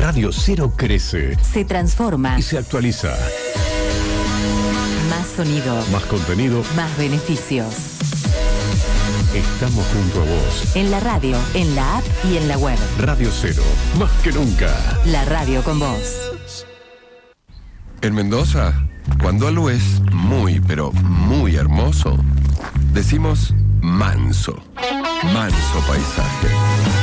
Radio Cero crece, se transforma y se actualiza. Más sonido, Más contenido, más beneficios. Estamos junto a vos. En la radio, en la app y en la web. Radio Cero, más que nunca. La radio con vos. En Mendoza, cuando algo es muy, pero muy hermoso, decimos manso. Manso paisaje.